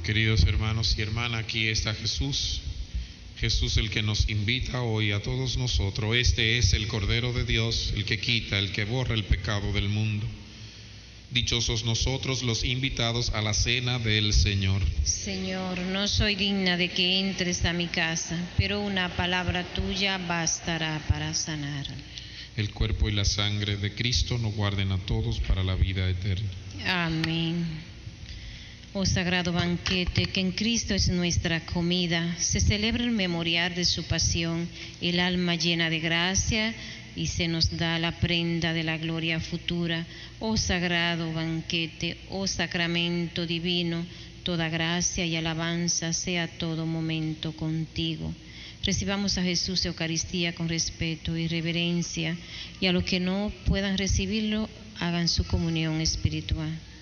Queridos hermanos y hermanas, aquí está Jesús. Jesús el que nos invita hoy a todos nosotros. Este es el Cordero de Dios, el que quita, el que borra el pecado del mundo. Dichosos nosotros los invitados a la cena del Señor. Señor, no soy digna de que entres a mi casa, pero una palabra tuya bastará para sanar. El cuerpo y la sangre de Cristo nos guarden a todos para la vida eterna. Amén. Oh sagrado banquete, que en Cristo es nuestra comida, se celebra el memorial de su pasión, el alma llena de gracia y se nos da la prenda de la gloria futura. Oh sagrado banquete, oh sacramento divino, toda gracia y alabanza sea a todo momento contigo. Recibamos a Jesús Eucaristía con respeto y reverencia, y a los que no puedan recibirlo, hagan su comunión espiritual.